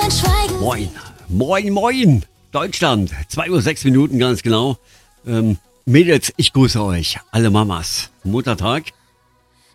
Moin, moin, moin, Deutschland. 2:06 Uhr ganz genau. Mädels, ich grüße euch, alle Mamas. Muttertag.